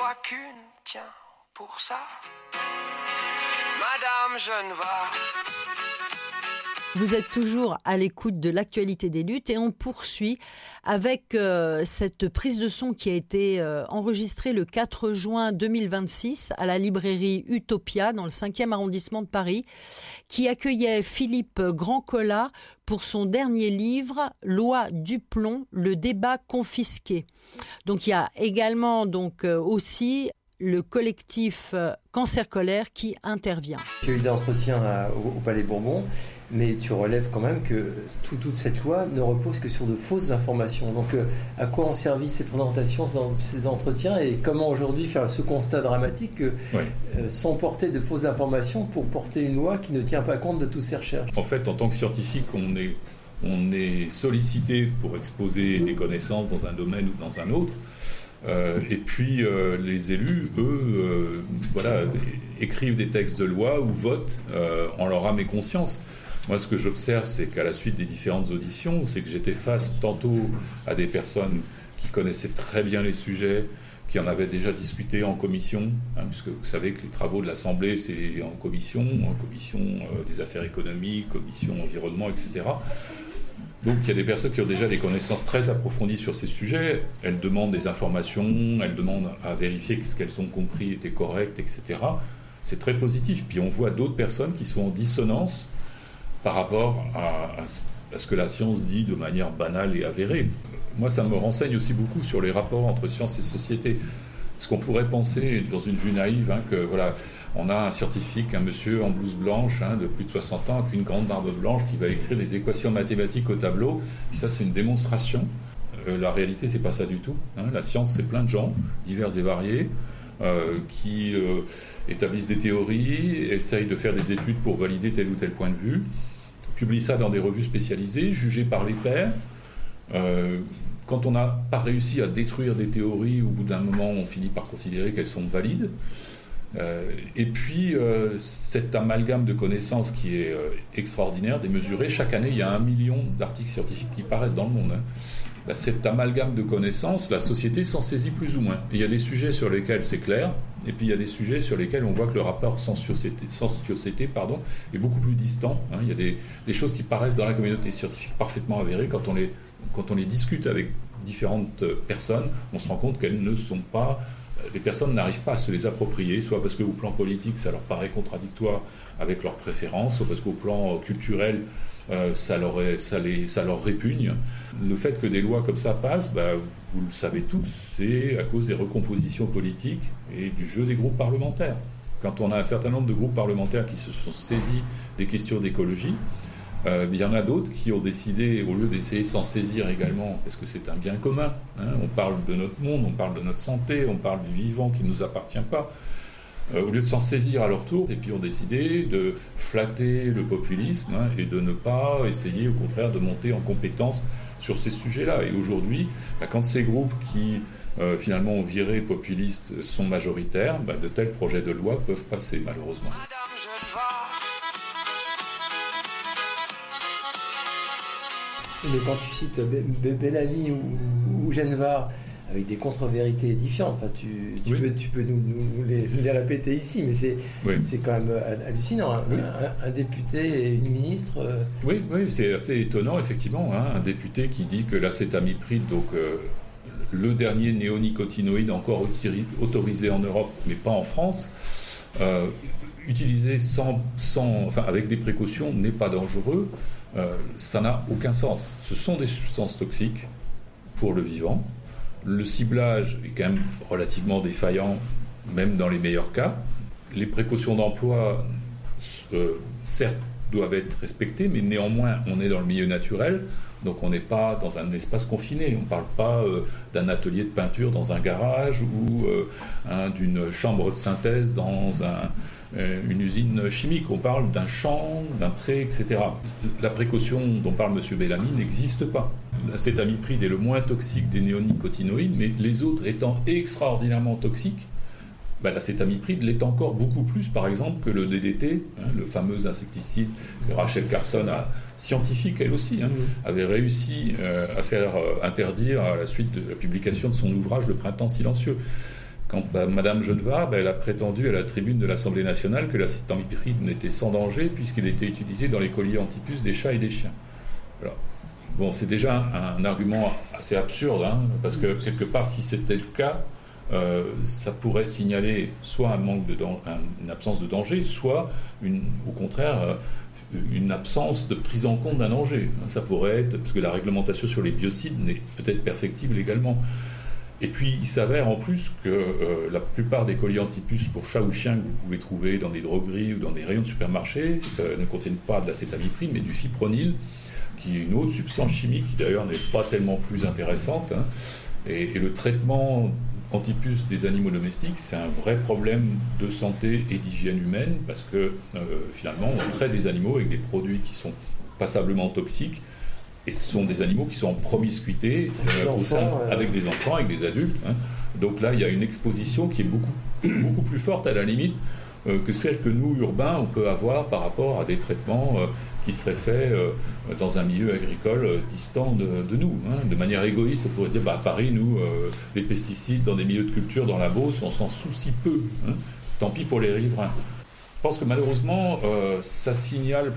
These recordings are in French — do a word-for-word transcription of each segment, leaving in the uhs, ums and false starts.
vois qu'une, tiens, pour ça, Madame Genevard. Vous êtes toujours à l'écoute de l'actualité des luttes et on poursuit avec euh, cette prise de son qui a été euh, enregistrée le quatre juin deux mille vingt-six à la librairie Utopia dans le cinquième arrondissement de Paris, qui accueillait Philippe Grandcolat pour son dernier livre « Loi Duplon, le débat confisqué ». Donc il y a également donc euh, aussi le collectif euh, Cancer Colère qui intervient. Tu as eu d'entretien à, au, au Palais Bourbon, mais tu relèves quand même que tout, toute cette loi ne repose que sur de fausses informations. Donc euh, à quoi ont servi ces présentations, ces entretiens, et comment aujourd'hui faire ce constat dramatique que oui. euh, sont portées de fausses informations pour porter une loi qui ne tient pas compte de toutes ces recherches? En fait, en tant que scientifique, on est, on est sollicité pour exposer des connaissances dans un domaine ou dans un autre. Euh, et puis euh, les élus, eux, euh, voilà, écrivent des textes de loi ou votent euh, en leur âme et conscience. Moi, ce que j'observe, c'est qu'à la suite des différentes auditions, c'est que j'étais face tantôt à des personnes qui connaissaient très bien les sujets, qui en avaient déjà discuté en commission, hein, puisque vous savez que les travaux de l'Assemblée, c'est en commission, en commission euh, des affaires économiques, commission environnement, et cetera. Donc il y a des personnes qui ont déjà des connaissances très approfondies sur ces sujets. Elles demandent des informations, elles demandent à vérifier que ce qu'elles ont compris était correct, et cetera. C'est très positif. Puis on voit d'autres personnes qui sont en dissonance par rapport à, à ce que la science dit de manière banale et avérée. Moi, ça me renseigne aussi beaucoup sur les rapports entre science et société. Parce qu'on pourrait penser, dans une vue naïve, hein, que voilà, on a un scientifique, un monsieur en blouse blanche, hein, de plus de soixante ans, avec une grande barbe blanche, qui va écrire des équations mathématiques au tableau. Puis ça, c'est une démonstration. Euh, la réalité, c'est pas ça du tout. Hein. La science, c'est plein de gens, divers et variés, euh, qui euh, établissent des théories, essayent de faire des études pour valider tel ou tel point de vue, publient ça dans des revues spécialisées, jugées par les pairs. Euh, Quand on n'a pas réussi à détruire des théories, au bout d'un moment, on finit par considérer qu'elles sont valides. Euh, et puis, euh, cet amalgame de connaissances qui est euh, extraordinaire, démesuré. Chaque année, il y a un million d'articles scientifiques qui paraissent dans le monde. Hein. Bah, cet amalgame de connaissances, la société s'en saisit plus ou moins. Et il y a des sujets sur lesquels c'est clair, et puis il y a des sujets sur lesquels on voit que le rapport science-société pardon, est beaucoup plus distant. Hein. Il y a des, des choses qui paraissent dans la communauté scientifique parfaitement avérées. Quand on les, quand on les discute avec différentes personnes, on se rend compte qu'elles ne sont pas... Les personnes n'arrivent pas à se les approprier, soit parce qu'au plan politique, ça leur paraît contradictoire avec leurs préférences, soit parce qu'au plan culturel, euh, ça, leur est, ça, les, ça leur répugne. Le fait que des lois comme ça passent, bah, vous le savez tous, c'est à cause des recompositions politiques et du jeu des groupes parlementaires. Quand on a un certain nombre de groupes parlementaires qui se sont saisis des questions d'écologie, Euh, il y en a d'autres qui ont décidé, au lieu d'essayer de s'en saisir également, parce que c'est un bien commun, hein, on parle de notre monde, on parle de notre santé, on parle du vivant qui ne nous appartient pas, euh, au lieu de s'en saisir à leur tour, et puis ont décidé de flatter le populisme, hein, et de ne pas essayer, au contraire, de monter en compétence sur ces sujets-là. Et aujourd'hui, bah, quand ces groupes qui euh, finalement ont viré populistes sont majoritaires, bah, de tels projets de loi peuvent passer, malheureusement. Mais quand tu cites Bellamy ou, ou Genevard avec des contre-vérités différentes, enfin, tu, tu, oui. peux, tu peux nous, nous les, les répéter ici, mais c'est, oui. c'est quand même hallucinant. Hein. Oui. Un, un député et une ministre... Euh... Oui, oui, c'est assez étonnant, effectivement. Hein. Un député qui dit que l'acétamipride, donc euh, le dernier néonicotinoïde encore autorisé en Europe, mais pas en France, euh, utilisé sans, sans, enfin, avec des précautions, n'est pas dangereux. Euh, ça n'a aucun sens. Ce sont des substances toxiques pour le vivant. Le ciblage est quand même relativement défaillant, même dans les meilleurs cas. Les précautions d'emploi, euh, certes, doivent être respectées, mais néanmoins, on est dans le milieu naturel, donc on n'est pas dans un espace confiné. On ne parle pas euh, d'un atelier de peinture dans un garage ou euh, hein, d'une chambre de synthèse dans un... une usine chimique, on parle d'un champ, d'un pré, et cetera. La précaution dont parle M. Bellamy n'existe pas. L'acétamipride est le moins toxique des néonicotinoïdes, mais les autres étant extraordinairement toxiques, bah, l'acétamipride l'est encore beaucoup plus, par exemple, que le D D T, hein, le fameux insecticide que Rachel Carson, a, scientifique elle aussi, hein, avait réussi euh, à faire euh, interdire à la suite de la publication de son ouvrage « Le printemps silencieux ». quand bah, Madame Genevard, bah, elle a prétendu à la tribune de l'Assemblée nationale que l'acétamiprid n'était sans danger puisqu'il était utilisé dans les colliers antipuces des chats et des chiens. Alors, bon, c'est déjà un, un argument assez absurde, hein, parce que quelque part, si c'était le cas, euh, ça pourrait signaler soit un manque de dan- un, une absence de danger, soit une, au contraire euh, une absence de prise en compte d'un danger. Ça pourrait être, parce que la réglementation sur les biocides n'est peut-être perfectible également. Et puis, il s'avère en plus que euh, la plupart des colliers antipuces pour chat ou chien que vous pouvez trouver dans des drogueries ou dans des rayons de supermarché euh, ne contiennent pas de l'acétamiprid, mais du fipronil, qui est une autre substance chimique qui d'ailleurs n'est pas tellement plus intéressante. Hein. Et, et le traitement antipuce des animaux domestiques, c'est un vrai problème de santé et d'hygiène humaine, parce que euh, finalement, on traite des animaux avec des produits qui sont passablement toxiques. Et ce sont des animaux qui sont en promiscuité euh, au sein, euh... avec des enfants, avec des adultes. Hein. Donc là, il y a une exposition qui est beaucoup, beaucoup plus forte, à la limite, euh, que celle que nous, urbains, on peut avoir par rapport à des traitements euh, qui seraient faits euh, dans un milieu agricole euh, distant de, de nous. Hein. De manière égoïste, on pourrait se dire, bah, à Paris, nous, euh, les pesticides dans des milieux de culture, dans la Beauce, on s'en soucie peu. Hein. Tant pis pour les riverains. Je pense que malheureusement, euh, ça signale...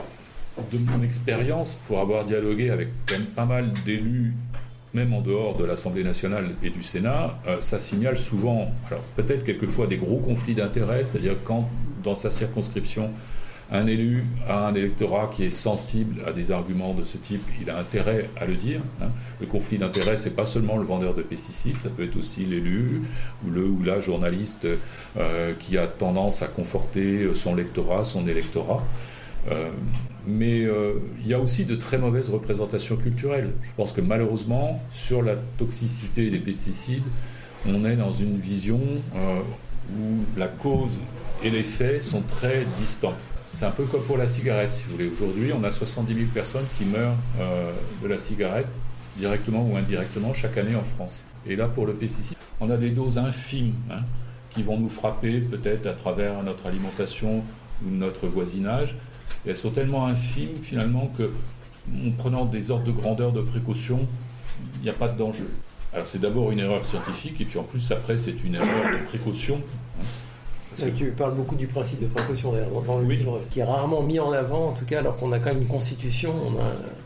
de mon expérience, pour avoir dialogué avec quand même pas mal d'élus, même en dehors de l'Assemblée nationale et du Sénat, euh, ça signale souvent, alors peut-être quelquefois des gros conflits d'intérêts, c'est-à-dire quand dans sa circonscription, un élu a un électorat qui est sensible à des arguments de ce type, il a intérêt à le dire. Hein. Le conflit d'intérêts, c'est pas seulement le vendeur de pesticides, ça peut être aussi l'élu ou le ou la journaliste euh, qui a tendance à conforter son lectorat, son électorat. Euh, mais euh, il y a aussi de très mauvaises représentations culturelles. Je pense que malheureusement, sur la toxicité des pesticides, on est dans une vision euh, où la cause et les faits sont très distants. C'est un peu comme pour la cigarette, si vous voulez. Aujourd'hui, on a soixante-dix mille personnes qui meurent euh, de la cigarette, directement ou indirectement, chaque année en France. Et là, pour le pesticide, on a des doses infimes hein, qui vont nous frapper peut-être à travers notre alimentation ou notre voisinage. Et elles sont tellement infimes, finalement, qu'en prenant des ordres de grandeur, de précaution, il n'y a pas de danger. Alors, c'est d'abord une erreur scientifique, et puis en plus, après, c'est une erreur de précaution. Parce que... Tu parles beaucoup du principe de précaution, d'ailleurs, dans le oui. livre, ce qui est rarement mis en avant, en tout cas, alors qu'on a quand même une constitution, on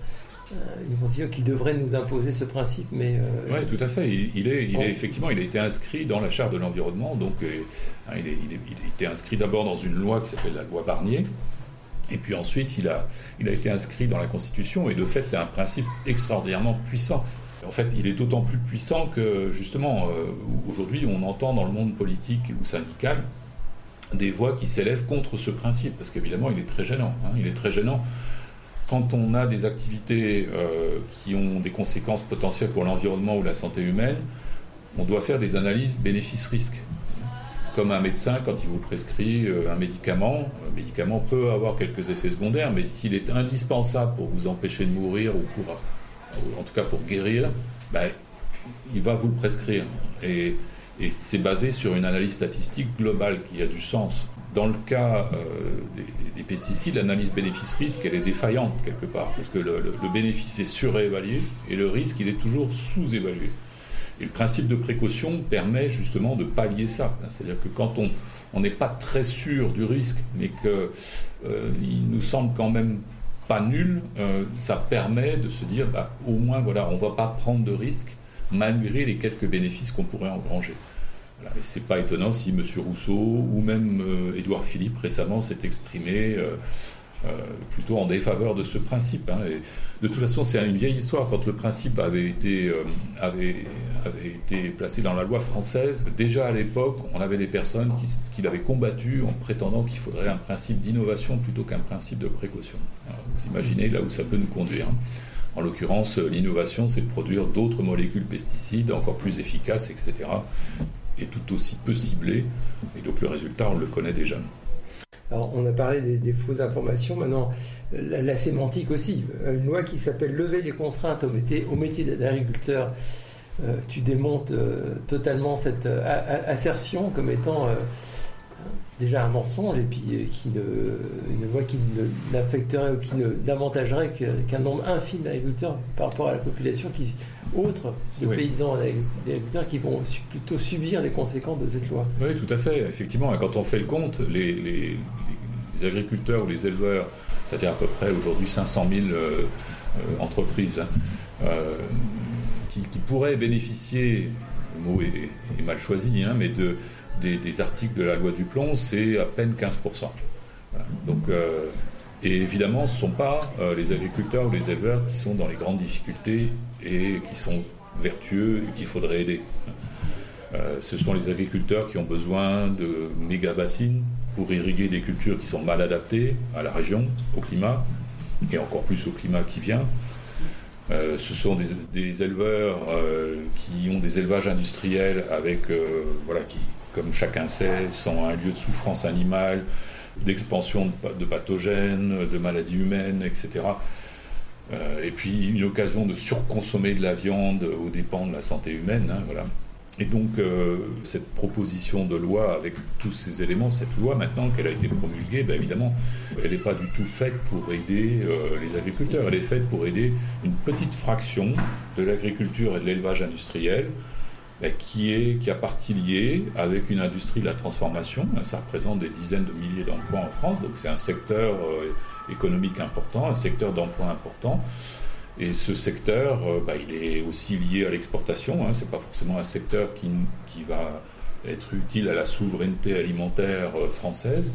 a une constitution qui devrait nous imposer ce principe, mais... Euh... Oui, tout à fait. Il, il, est, il bon. est, effectivement, il a été inscrit dans la Charte de l'environnement, donc euh, il, est, il, est, il a été inscrit d'abord dans une loi qui s'appelle la loi Barnier. Et puis ensuite, il a, il a été inscrit dans la Constitution, et de fait, c'est un principe extraordinairement puissant. En fait, il est d'autant plus puissant que, justement, euh, aujourd'hui, on entend dans le monde politique ou syndical des voix qui s'élèvent contre ce principe, parce qu'évidemment, il est très gênant. Hein, il est très gênant quand on a des activités euh, qui ont des conséquences potentielles pour l'environnement ou la santé humaine. On doit faire des analyses bénéfices-risques. Comme un médecin, quand il vous prescrit un médicament, un médicament peut avoir quelques effets secondaires, mais s'il est indispensable pour vous empêcher de mourir ou pour, en tout cas pour guérir, ben, il va vous le prescrire. Et, et c'est basé sur une analyse statistique globale qui a du sens. Dans le cas euh, des, des pesticides, l'analyse bénéfice-risque, elle est défaillante quelque part, parce que le, le, le bénéfice est surévalué et le risque, il est toujours sous-évalué. Et le principe de précaution permet justement de pallier ça. C'est-à-dire que quand on n'est pas très sûr du risque, mais qu'il euh, nous semble quand même pas nul, euh, ça permet de se dire, bah, au moins, voilà, on ne va pas prendre de risques, malgré les quelques bénéfices qu'on pourrait engranger. Voilà. Et c'est pas étonnant si M. Rousseau, ou même euh, Édouard Philippe, récemment, s'est exprimé... Euh, Euh, plutôt en défaveur de ce principe. Hein. Et de toute façon, c'est une vieille histoire. Quand le principe avait été, euh, avait, avait été placé dans la loi française, déjà à l'époque, on avait des personnes qui, qui l'avaient combattu en prétendant qu'il faudrait un principe d'innovation plutôt qu'un principe de précaution. Alors, vous imaginez là où ça peut nous conduire. Hein. En l'occurrence, l'innovation, c'est de produire d'autres molécules pesticides encore plus efficaces, et cetera, et tout aussi peu ciblées. Et donc le résultat, on le connaît déjà. Alors, on a parlé des, des fausses informations. Maintenant, la, la sémantique aussi. Une loi qui s'appelle « Lever les contraintes au métier, au métier d'agriculteur ». Euh, tu démontes euh, totalement cette euh, assertion comme étant euh, déjà un mensonge, et puis qui ne, une loi qui ne, n'affecterait ou qui ne, n'avantagerait qu'un nombre infime d'agriculteurs par rapport à la population qui, autre de oui. paysans et d'agriculteurs qui vont plutôt subir les conséquences de cette loi. Oui, tout à fait. Effectivement, quand on fait le compte, les, les, les agriculteurs ou les éleveurs, c'est-à-dire à peu près aujourd'hui cinq cent mille euh, euh, entreprises hein, euh, qui, qui pourraient bénéficier, le mot est, est mal choisi, hein, mais de Des, des articles de la loi du plomb, c'est à peine quinze pour cent. Voilà. Donc, euh, et évidemment, ce ne sont pas euh, les agriculteurs ou les éleveurs qui sont dans les grandes difficultés et qui sont vertueux et qu'il faudrait aider. Euh, ce sont les agriculteurs qui ont besoin de méga-bassines pour irriguer des cultures qui sont mal adaptées à la région, au climat, et encore plus au climat qui vient. Euh, ce sont des, des éleveurs euh, qui ont des élevages industriels avec, euh, voilà, qui, comme chacun sait, sont un lieu de souffrance animale, d'expansion de, de pathogènes, de maladies humaines, et cetera. Euh, et puis une occasion de surconsommer de la viande aux dépens de la santé humaine. Hein, voilà. Et donc euh, cette proposition de loi avec tous ces éléments, cette loi maintenant qu'elle a été promulguée, ben évidemment, elle n'est pas du tout faite pour aider euh, les agriculteurs. Elle est faite pour aider une petite fraction de l'agriculture et de l'élevage industriel ben, qui, est, qui a partie liée avec une industrie de la transformation. Ça représente des dizaines de milliers d'emplois en France, donc c'est un secteur euh, économique important, un secteur d'emploi important. Et ce secteur, euh, bah, il est aussi lié à l'exportation. Hein. Ce n'est pas forcément un secteur qui, qui va être utile à la souveraineté alimentaire euh, française.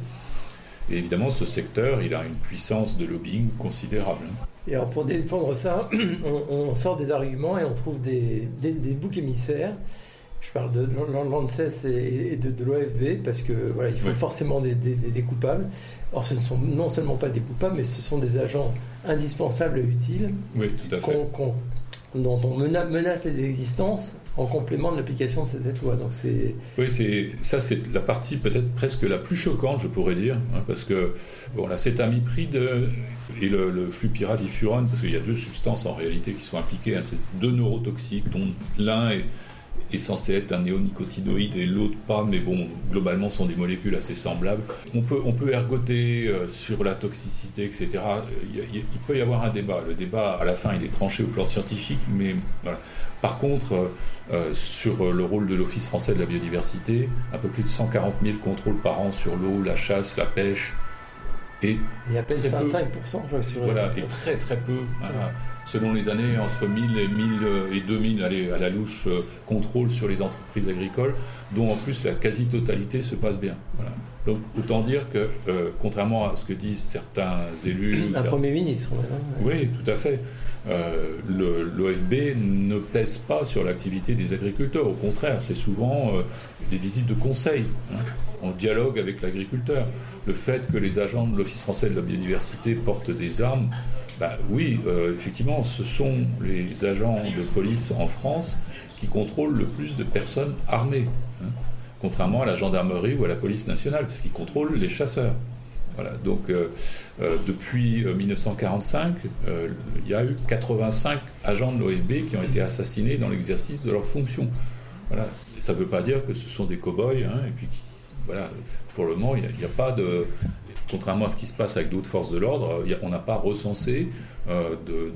Et évidemment, ce secteur, il a une puissance de lobbying considérable. Et alors, pour défendre ça, on, on sort des arguments et on trouve des, des, des boucs émissaires. Je parle de l'ANSES et, et de, de l'O F B, parce que voilà, il faut oui. forcément des, des, des coupables. Or, ce ne sont non seulement pas des coupables, mais ce sont des agents indispensables et utiles, oui, tout à fait. Qu'on, qu'on, dont on mena, menace l'existence en complément de l'application de cette loi. Donc c'est... Oui, c'est, ça c'est la partie peut-être presque la plus choquante, je pourrais dire, hein, parce que bon, là, c'est un miprid et le, le flupyradifurone, parce qu'il y a deux substances en réalité qui sont impliquées, hein, c'est deux neurotoxiques, dont l'un est est censé être un néonicotinoïde et l'autre pas, mais bon, globalement, sont des molécules assez semblables. On peut, on peut ergoter euh, sur la toxicité, et cetera. Il, il, il peut y avoir un débat. Le débat, à la fin, il est tranché au plan scientifique, mais voilà. Par contre, euh, sur le rôle de l'Office français de la biodiversité, un peu plus de cent quarante mille contrôles par an sur l'eau, la chasse, la pêche, et... Et à peine vingt-cinq pour cent, je vois. Voilà, et très très peu, voilà. Selon les années, entre mille et mille et deux mille, allez, à la louche, euh, contrôle sur les entreprises agricoles, dont en plus la quasi-totalité se passe bien. Voilà. Donc autant dire que, euh, contrairement à ce que disent certains élus... Un certains... Premier ministre, maintenant. Oui, tout à fait. Euh, le, l'O F B ne pèse pas sur l'activité des agriculteurs. Au contraire, c'est souvent euh, des visites de conseil, hein, en dialogue avec l'agriculteur. Le fait que les agents de l'Office français de la biodiversité portent des armes... Bah, oui, euh, effectivement, ce sont les agents de police en France qui contrôlent le plus de personnes armées, hein, contrairement à la gendarmerie ou à la police nationale, parce qu'ils contrôlent les chasseurs. Voilà. Donc, euh, euh, depuis dix-neuf cent quarante-cinq, euh, il y a eu quatre-vingt-cinq agents de l'O F B qui ont été assassinés dans l'exercice de leurs fonctions. Voilà. Et ça ne veut pas dire que ce sont des cow-boys, hein, et puis voilà. Pour le moment, il n'y a, a pas de... Contrairement à ce qui se passe avec d'autres forces de l'ordre, on n'a pas recensé euh, de,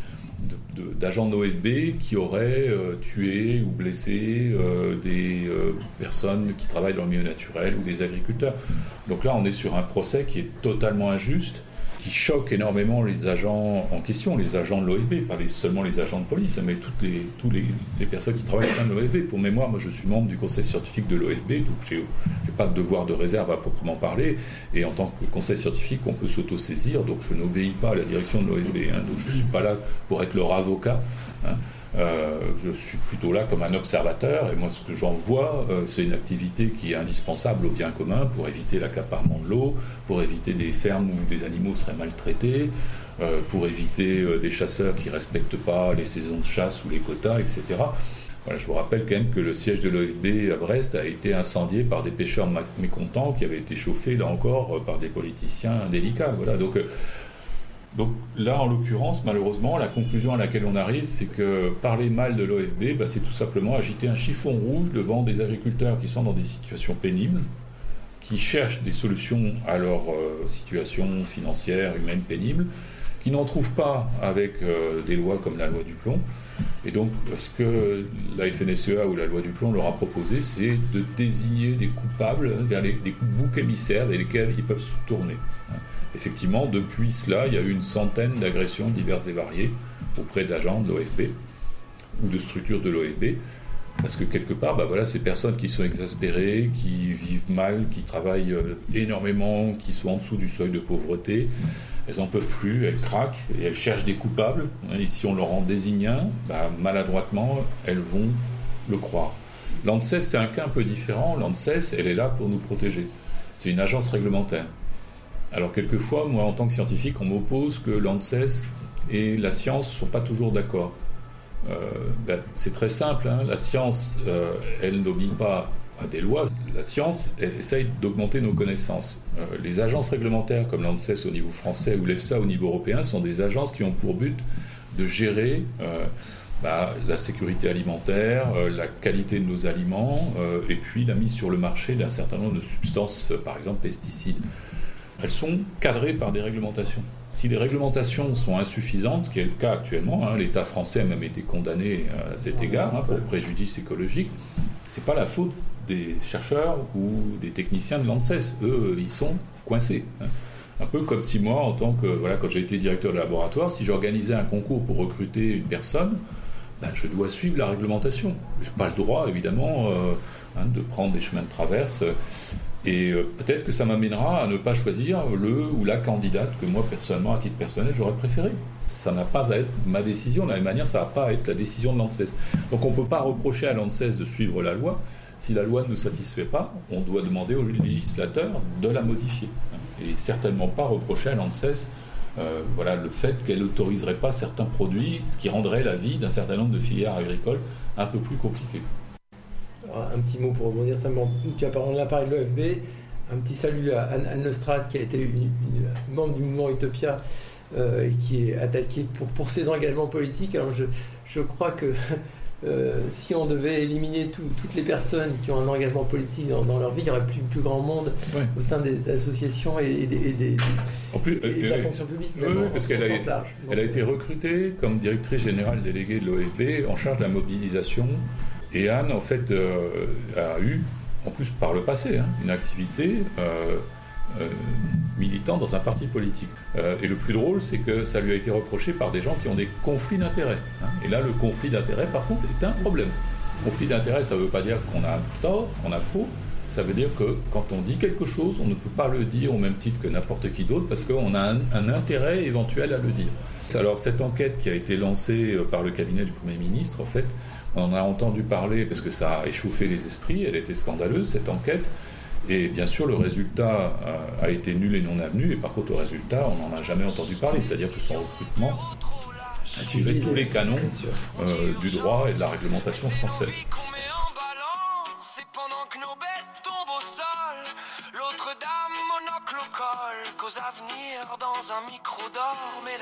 de, de, de, d'agents de l'O F B qui auraient euh, tué ou blessé euh, des euh, personnes qui travaillent dans le milieu naturel ou des agriculteurs. Donc là, on est sur un procès qui est totalement injuste, qui choque énormément les agents en question, les agents de l'O F B, pas les, seulement les agents de police, mais toutes les, toutes les, les personnes qui travaillent au sein de l'O F B. Pour mémoire, moi je suis membre du conseil scientifique de l'O F B, donc j'ai, j'ai pas de devoir de réserve à proprement parler, et en tant que conseil scientifique, on peut s'auto-saisir, donc je n'obéis pas à la direction de l'O F B, hein, donc je ne suis pas là pour être leur avocat, hein. Euh, je suis plutôt là comme un observateur, et moi ce que j'en vois, euh, c'est une activité qui est indispensable au bien commun pour éviter l'accaparement de l'eau, pour éviter des fermes où des animaux seraient maltraités, euh, pour éviter euh, des chasseurs qui ne respectent pas les saisons de chasse ou les quotas, et cetera. Voilà, je vous rappelle quand même que le siège de l'O F B à Brest a été incendié par des pêcheurs mécontents qui avaient été chauffés, là encore, par des politiciens indélicats. Voilà, donc... Euh, Donc là, en l'occurrence, malheureusement, la conclusion à laquelle on arrive, c'est que parler mal de l'O F B, bah, c'est tout simplement agiter un chiffon rouge devant des agriculteurs qui sont dans des situations pénibles, qui cherchent des solutions à leur euh, situation financière, humaine, pénible, qui n'en trouvent pas avec euh, des lois comme la loi du plomb. Et donc, ce que la F N S E A ou la loi du plomb leur a proposé, c'est de désigner des coupables vers les, des boucs émissaires vers lesquels ils peuvent se tourner. Effectivement, depuis cela, il y a eu une centaine d'agressions diverses et variées auprès d'agents de l'O F B ou de structures de l'O F B. Parce que quelque part, bah voilà, ces personnes qui sont exaspérées, qui vivent mal, qui travaillent énormément, qui sont en dessous du seuil de pauvreté, elles n'en peuvent plus, elles craquent et elles cherchent des coupables. Et si on leur en désigne un, bah, maladroitement, elles vont le croire. L'ANSES, c'est un cas un peu différent. L'ANSES, elle est là pour nous protéger. C'est une agence réglementaire. Alors quelquefois, moi, en tant que scientifique, on m'oppose que l'ANSES et la science ne sont pas toujours d'accord. Euh, ben, c'est très simple, hein. La science, euh, elle n'obéit pas à des lois. La science, elle essaye d'augmenter nos connaissances. Euh, les agences réglementaires comme l'ANSES au niveau français ou l'EFSA au niveau européen sont des agences qui ont pour but de gérer euh, bah, la sécurité alimentaire, euh, la qualité de nos aliments euh, et puis la mise sur le marché d'un certain nombre de substances, euh, par exemple pesticides. Elles sont cadrées par des réglementations. Si les réglementations sont insuffisantes, ce qui est le cas actuellement, hein, l'État français a même été condamné à cet égard hein, pour préjudice écologique, c'est pas la faute des chercheurs ou des techniciens de l'ANSES. Eux, ils sont coincés. Hein. Un peu comme si moi, en tant que voilà, quand j'ai été directeur de laboratoire, si j'organisais un concours pour recruter une personne, ben, je dois suivre la réglementation. Je n'ai pas le droit, évidemment, euh, hein, de prendre des chemins de traverse. Et euh, peut-être que ça m'amènera à ne pas choisir le ou la candidate que moi, personnellement, à titre personnel, j'aurais préféré. Ça n'a pas à être ma décision. De la même manière, ça n'a pas à être la décision de l'ANSES. Donc on ne peut pas reprocher à l'ANSES de suivre la loi. Si la loi ne nous satisfait pas, on doit demander au législateur de la modifier. Et certainement pas reprocher à l'ANSES euh, voilà, le fait qu'elle n'autoriserait pas certains produits, ce qui rendrait la vie d'un certain nombre de filières agricoles un peu plus compliquée. Alors, un petit mot pour rebondir simplement. Tu as parlé de l'O F B. Un petit salut à Anne, Anne Lestrade, qui a été une, une membre du mouvement Utopia euh, et qui est attaquée pour, pour ses engagements politiques. Alors je, je crois que euh, si on devait éliminer tout, toutes les personnes qui ont un engagement politique dans, dans leur vie, il y aurait plus, plus grand monde ouais. au sein des associations et, et, des, et, des, en plus, et de la euh, fonction publique. Oui, oui, parce qu'elle a, large, elle a été recrutée comme directrice générale déléguée de l'O F B en charge de la mobilisation. Et Anne, en fait, euh, a eu, en plus par le passé, hein, une activité euh, euh, militante dans un parti politique. Euh, et le plus drôle, c'est que ça lui a été reproché par des gens qui ont des conflits d'intérêts. Hein. Et là, le conflit d'intérêts, par contre, est un problème. Conflit d'intérêts, ça ne veut pas dire qu'on a tort, qu'on a faux. Ça veut dire que quand on dit quelque chose, on ne peut pas le dire au même titre que n'importe qui d'autre parce qu'on a un, un intérêt éventuel à le dire. Alors, cette enquête qui a été lancée par le cabinet du Premier ministre, en fait, on en a entendu parler parce que ça a échauffé les esprits, elle était scandaleuse cette enquête, et bien sûr le résultat a été nul et non avenu, et par contre au résultat on n'en a jamais entendu parler, c'est-à-dire que son recrutement suivait tous les canons euh, du droit et de la réglementation française. L'autre dame monocle au col, cause avenir dans un micro d'or, mais